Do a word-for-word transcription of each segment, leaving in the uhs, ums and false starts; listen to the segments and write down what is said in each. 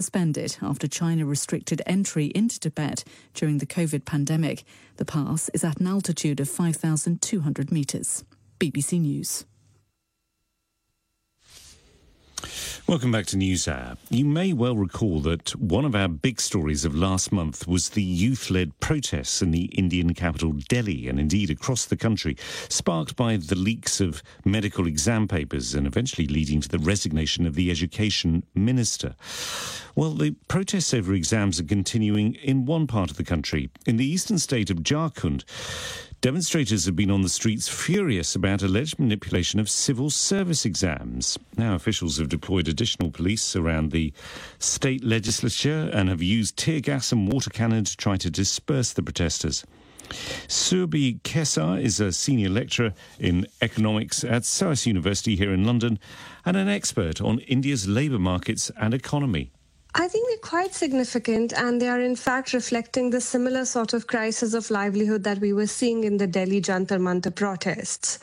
suspended after China restricted entry into Tibet during the COVID pandemic. The pass is at an altitude of five thousand two hundred metres. B B C News. Welcome back to NewsHour. You may well recall that one of our big stories of last month was the youth-led protests in the Indian capital Delhi and indeed across the country, sparked by the leaks of medical exam papers and eventually leading to the resignation of the education minister. Well, the protests over exams are continuing in one part of the country. In the eastern state of Jharkhand, demonstrators have been on the streets furious about alleged manipulation of civil service exams. Now, officials have deployed additional police around the state legislature and have used tear gas and water cannon to try to disperse the protesters. Surbhi Kesar is a senior lecturer in economics at SOAS University here in London and an expert on India's labour markets and economy. I think they're quite significant, and they are in fact reflecting the similar sort of crisis of livelihood that we were seeing in the Delhi Jantar Mantar protests.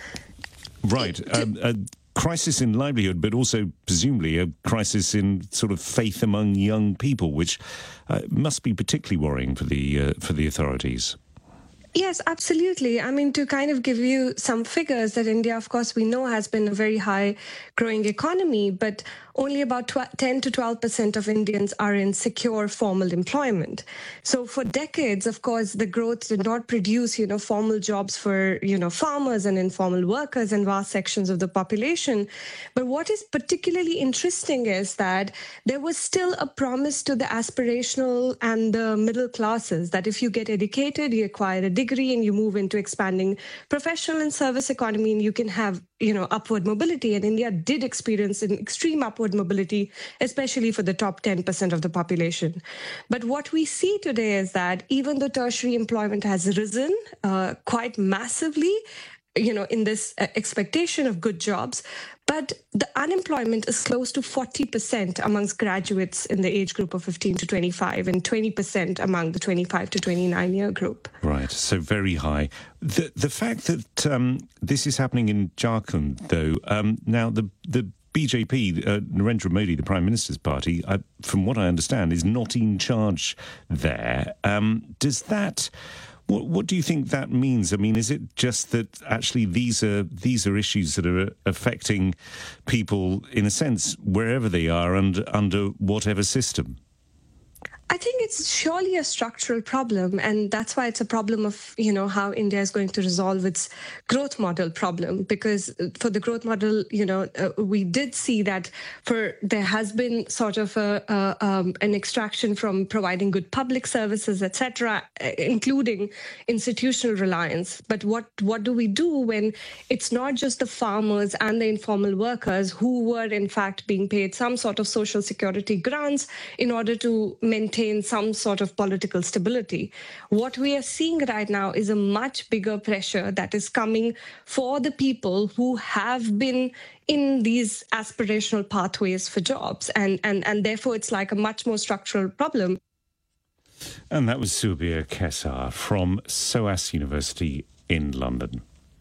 Right. Um, a crisis in livelihood, but also presumably a crisis in sort of faith among young people, which uh, must be particularly worrying for the uh, for the authorities. Yes, absolutely. I mean, to kind of give you some figures, that India, of course, we know has been a very high growing economy, but only about ten to twelve percent of Indians are in secure formal employment. So for decades, of course, the growth did not produce, you know, formal jobs for, you know, farmers and informal workers and vast sections of the population. But what is particularly interesting is that there was still a promise to the aspirational and the middle classes that if you get educated, you acquire a degree and you move into expanding professional and service economy, and you can have, you know, upward mobility. And India did experience an extreme upward mobility, especially for the top ten percent of the population. But what we see today is that even though tertiary employment has risen uh, quite massively, you know, in this uh, expectation of good jobs, but the unemployment is close to forty percent amongst graduates in the age group of fifteen to twenty-five and twenty percent among the twenty-five to twenty-nine year group. Right, so very high. The the fact that um, this is happening in Jharkhand, though, um, now the the B J P, uh, Narendra Modi, the Prime Minister's party, uh, from what I understand, is not in charge there. Um, does that... What, what do you think that means? I mean, is it just that actually these are these are issues that are affecting people, in a sense, wherever they are and under whatever system? I think it's surely a structural problem, and that's why it's a problem of, you know, how India is going to resolve its growth model problem. Because for the growth model, you know, uh, we did see that for there has been sort of a, a, um, an extraction from providing good public services, et cetera, including institutional reliance. But what what do we do when it's not just the farmers and the informal workers who were in fact being paid some sort of social security grants in order to maintain some sort of political stability? What we are seeing right now is a much bigger pressure that is coming for the people who have been in these aspirational pathways for jobs. And, and, and therefore, it's like a much more structural problem. And that was Surbhi Kesar from SOAS University in London.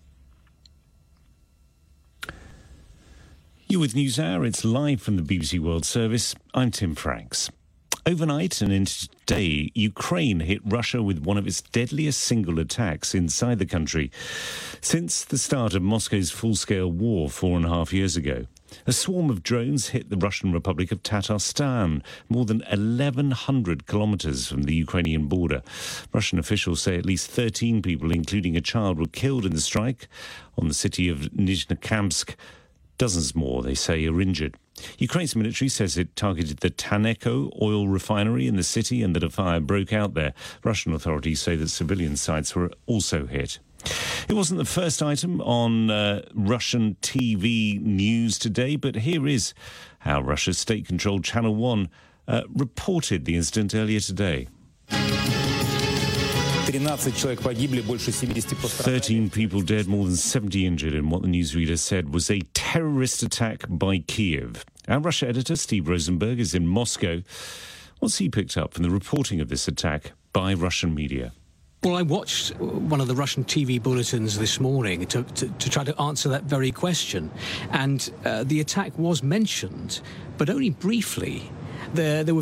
You're with NewsHour. It's live from the B B C World Service. I'm Tim Franks. Overnight and into today, Ukraine hit Russia with one of its deadliest single attacks inside the country since the start of Moscow's full-scale war four and a half years ago. A swarm of drones hit the Russian Republic of Tatarstan, more than eleven hundred kilometres from the Ukrainian border. Russian officials say at least thirteen people, including a child, were killed in the strike on the city of Nizhnekamsk. Dozens more, they say, are injured. Ukraine's military says it targeted the Taneko oil refinery in the city and that a fire broke out there. Russian authorities say that civilian sites were also hit. It wasn't the first item on uh, Russian T V news today, but here is how Russia's state-controlled Channel one uh, reported the incident earlier today. thirteen people dead, more than seventy injured in what the newsreader said was a terrorist attack by Kiev. Our Russia editor, Steve Rosenberg, is in Moscow. What's he picked up from the reporting of this attack by Russian media? Well, I watched one of the Russian T V bulletins this morning to, to, to try to answer that very question. And uh, the attack was mentioned, but only briefly. there, there were